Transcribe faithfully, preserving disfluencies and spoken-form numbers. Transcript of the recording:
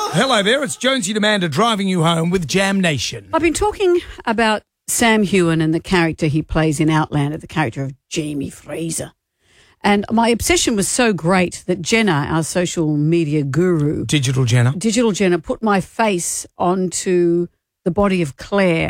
Hello there, it's Jonesy Demander driving you home with Jam Nation. I've been talking about Sam Heughan and the character he plays in Outlander, the character of Jamie Fraser. And my obsession was so great that Jenna, our social media guru, Digital Jenna. Digital Jenna, put my face onto the body of Claire